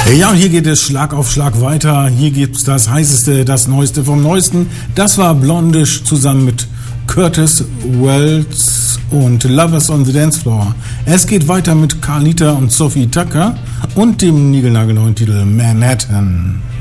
Ja, und hier geht es Schlag auf Schlag weiter. Hier gibt's das Heißeste, das Neueste vom Neuesten. Das war Blondish zusammen mit Curtis Wells und Lovers on the Dance Floor. Es geht weiter mit Carlita und Sophie Tucker und dem niegelnagelneuen Titel Manhattan.